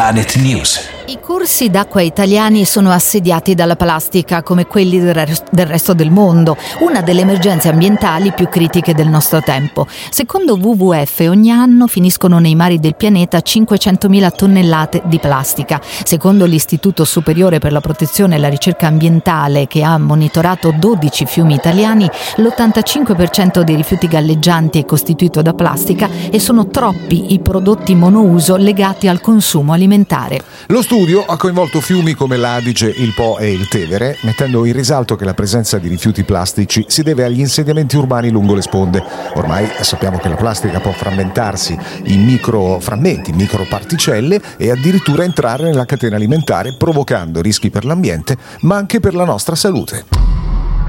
Planet News. I corsi d'acqua italiani sono assediati dalla plastica come quelli del resto del mondo, una delle emergenze ambientali più critiche del nostro tempo. Secondo WWF ogni anno finiscono nei mari del pianeta 500.000 tonnellate di plastica. Secondo l'Istituto Superiore per la Protezione e la Ricerca Ambientale, che ha monitorato 12 fiumi italiani, l'85% dei rifiuti galleggianti è costituito da plastica e sono troppi i prodotti monouso legati al consumo alimentare. Lo studio ha coinvolto fiumi come l'Adige, il Po e il Tevere, mettendo in risalto che la presenza di rifiuti plastici si deve agli insediamenti urbani lungo le sponde. Ormai sappiamo che la plastica può frammentarsi in microframmenti, microparticelle e addirittura entrare nella catena alimentare, provocando rischi per l'ambiente ma anche per la nostra salute.